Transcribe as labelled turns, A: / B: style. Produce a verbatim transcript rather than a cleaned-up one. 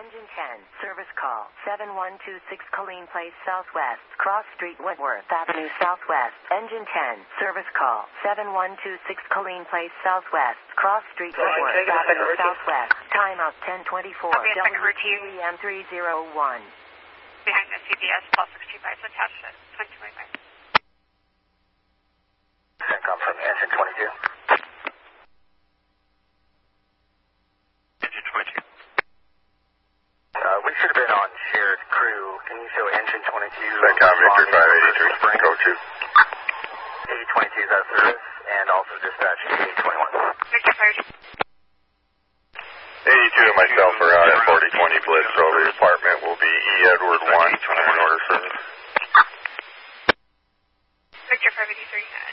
A: Engine ten, service call, seven one two six Colleen Place Southwest, Cross Street Wentworth Avenue Southwest. Engine ten, service call, seven one two six Colleen Place Southwest, Cross Street Wentworth Avenue Southwest. Timeout ten twenty-four, W E M three oh one.
B: Behind the C B S plus sixty-five attached to twenty twenty-five.
C: Come from engine twenty-two.
D: Engine twenty-two.
C: Uh, we should have been on shared crew. Can you show engine twenty-two?
D: Centcom Victor five eighty-three, go to.
C: A twenty-two is out of service, and also dispatch A twenty-one.
B: Victor five.
D: eighty-two and myself are out at forty twenty Blitz over the apartment. Will be E. Edward one, twenty-one order service.
B: Victor five eighty-three.